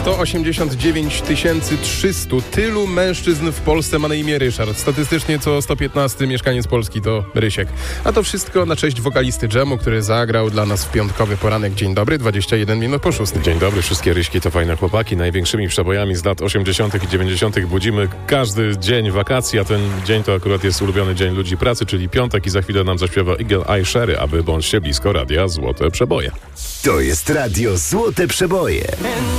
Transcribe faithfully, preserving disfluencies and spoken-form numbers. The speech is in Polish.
sto osiemdziesiąt dziewięć tysięcy trzysta. Tylu mężczyzn w Polsce ma na imię Ryszard. Statystycznie co sto piętnasty mieszkaniec Polski to Rysiek. A to wszystko na cześć wokalisty Dżemu, który zagrał dla nas w piątkowy poranek. Dzień dobry, dwadzieścia jeden minut po szóstej. Dzień dobry, wszystkie Ryśki to fajne chłopaki. Największymi przebojami z lat osiemdziesiątych i dziewięćdziesiątych budzimy każdy dzień wakacji, a ten dzień to akurat jest ulubiony dzień ludzi pracy, czyli piątek, i za chwilę nam zaśpiewa Eagle Eye Sherry, aby bądźcie blisko radia Złote Przeboje. To jest radio Złote Przeboje.